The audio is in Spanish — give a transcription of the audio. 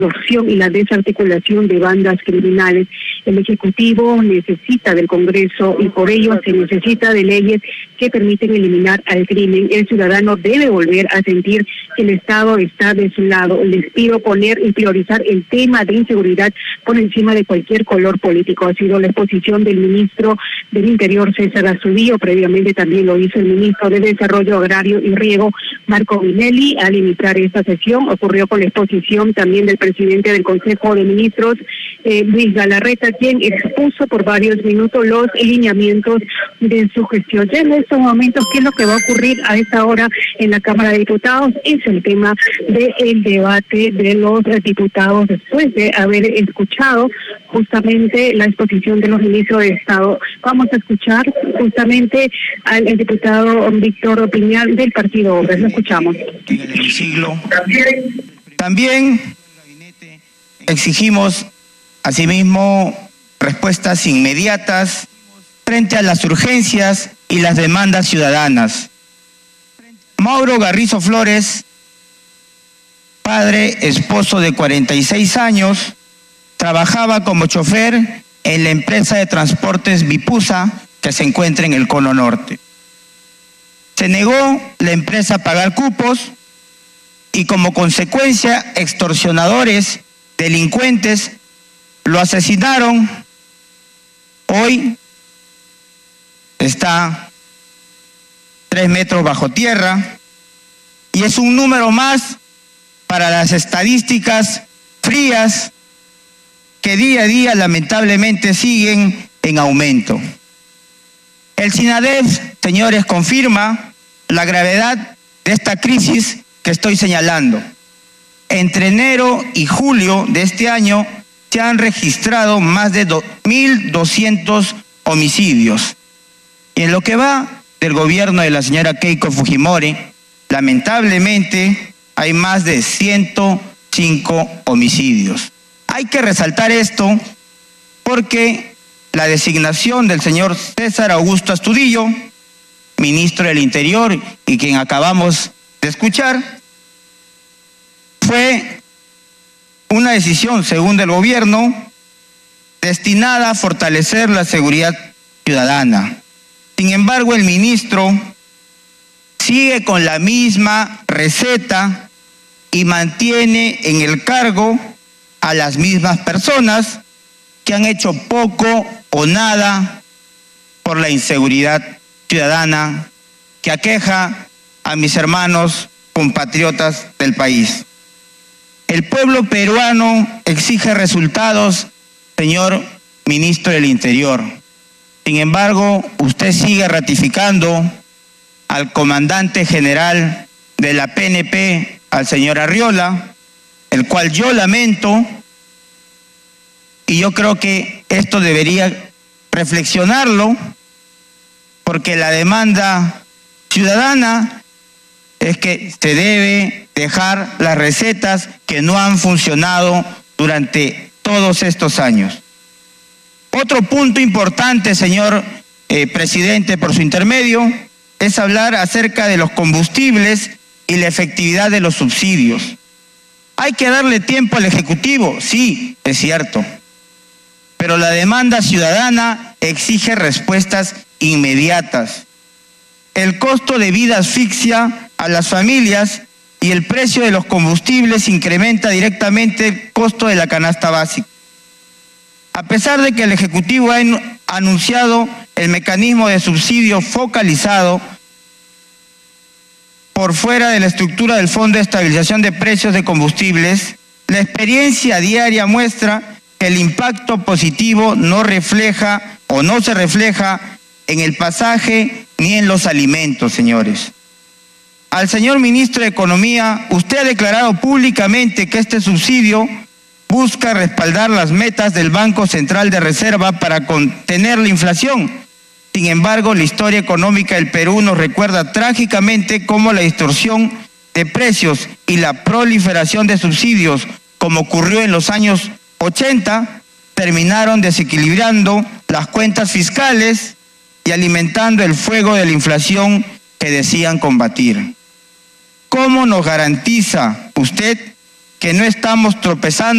extorsión y la desarticulación de bandas criminales. El Ejecutivo necesita del Congreso y por ello se necesita de leyes que permiten eliminar al crimen. El ciudadano debe volver a sentir que el Estado está de su lado. Les pido poner y priorizar el tema de inseguridad por encima de cualquier color político. Ha sido la exposición del ministro del Interior, César Astudillo. Previamente también lo hizo el ministro de Desarrollo Agrario y Riego, Marco Vinelli. Al iniciar esta sesión ocurrió con la exposición también del presidente del Consejo de Ministros, Luis Galarreta, quien expuso por varios minutos los lineamientos de su gestión. Ya en estos momentos, ¿qué es lo que va a ocurrir a esta hora en la Cámara de Diputados? Es el tema del debate de los diputados después de haber escuchado justamente la exposición de los ministros de Estado. Vamos a escuchar justamente al diputado Víctor Piñal del Partido Obras. Lo escuchamos. En el hemiciclo. También exigimos, asimismo, respuestas inmediatas frente a las urgencias y las demandas ciudadanas. Mauro Garrizo Flores, padre, esposo de 46 años, trabajaba como chofer en la empresa de transportes Vipusa, que se encuentra en el Cono Norte. Se negó la empresa a pagar cupos y como consecuencia extorsionadores, delincuentes, lo asesinaron. Hoy está 3 metros bajo tierra y es un número más para las estadísticas frías que día a día lamentablemente siguen en aumento. El SINADEF, señores, confirma la gravedad de esta crisis que estoy señalando. Entre enero y julio de este año se han registrado más de 1.200 homicidios. Y en lo que va del gobierno de la señora Keiko Fujimori, lamentablemente hay más de 105 homicidios. Hay que resaltar esto porque la designación del señor César Augusto Astudillo, ministro del Interior, y quien acabamos de escuchar, fue una decisión, según el gobierno, destinada a fortalecer la seguridad ciudadana. Sin embargo, el ministro sigue con la misma receta y mantiene en el cargo a las mismas personas que han hecho poco o nada por la inseguridad ciudadana que aqueja a mis hermanos compatriotas del país. El pueblo peruano exige resultados, señor ministro del Interior. Sin embargo, usted sigue ratificando al comandante general de la PNP, al señor Arriola, el cual yo lamento, y yo creo que esto debería reflexionarlo, porque la demanda ciudadana es que se debe dejar las recetas que no han funcionado durante todos estos años. Otro punto importante, señor presidente, por su intermedio, es hablar acerca de los combustibles y la efectividad de los subsidios. Hay que darle tiempo al Ejecutivo, sí, es cierto, pero la demanda ciudadana exige respuestas inmediatas. El costo de vida asfixia a las familias y el precio de los combustibles incrementa directamente el costo de la canasta básica. A pesar de que el Ejecutivo ha anunciado el mecanismo de subsidio focalizado por fuera de la estructura del Fondo de Estabilización de Precios de Combustibles, la experiencia diaria muestra que el impacto positivo no refleja o no se refleja en el pasaje ni en los alimentos, señores. Al señor ministro de Economía, usted ha declarado públicamente que este subsidio busca respaldar las metas del Banco Central de Reserva para contener la inflación. Sin embargo, la historia económica del Perú nos recuerda trágicamente cómo la distorsión de precios y la proliferación de subsidios, como ocurrió en los años 80, terminaron desequilibrando las cuentas fiscales y alimentando el fuego de la inflación que decían combatir. ¿Cómo nos garantiza usted que no estamos tropezando